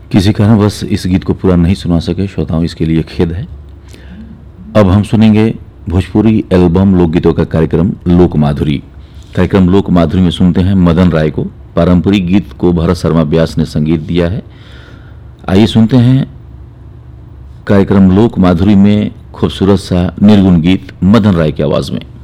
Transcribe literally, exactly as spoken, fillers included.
किसी कारणवश इस गीत को पूरा नहीं सुना सके श्रोताओं, इसके लिए खेद है। अब हम सुनेंगे भोजपुरी एल्बम लोकगीतों का कार्यक्रम लोक माधुरी। कार्यक्रम लोक माधुरी में सुनते हैं मदन राय को। पारंपरिक गीत को भरत शर्मा व्यास ने संगीत दिया है। आइए सुनते हैं कार्यक्रम लोक माधुरी में खूबसूरत सा निर्गुण गीत मदन राय की आवाज में।